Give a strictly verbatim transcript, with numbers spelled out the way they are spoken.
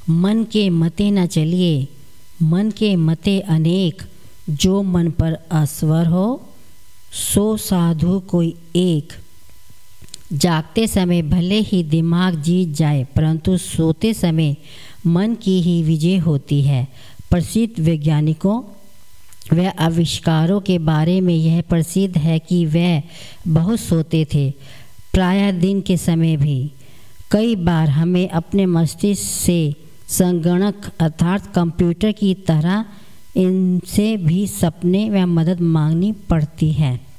मन के मते न चलिए, मन के मते अनेक, जो मन पर असवर हो सो साधु कोई एक। जागते समय भले ही दिमाग जीत जाए, परंतु सोते समय मन की ही विजय होती है। प्रसिद्ध वैज्ञानिकों व आविष्कारों के बारे में यह प्रसिद्ध है कि वह बहुत सोते थे, प्रायः दिन के समय भी। कई बार हमें अपने मस्तिष्क से संगणक अर्थात कंप्यूटर की तरह इनसे भी सपने व मदद मांगनी पड़ती है।